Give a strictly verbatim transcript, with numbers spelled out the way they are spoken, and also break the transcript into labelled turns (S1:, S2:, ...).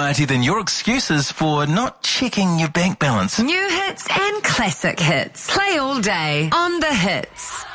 S1: variety than your excuses for not checking your bank balance.
S2: New hits and classic hits. Play all day on The Hits.